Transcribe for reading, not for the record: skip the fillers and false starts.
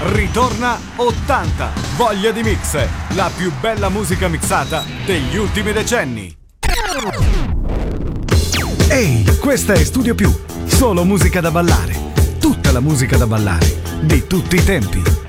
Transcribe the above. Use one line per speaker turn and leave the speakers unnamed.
Ritorna 80, voglia di mix, la più bella musica mixata degli ultimi decenni. Ehi, questa è Studio Più, solo musica da ballare, tutta la musica da ballare, di tutti i tempi.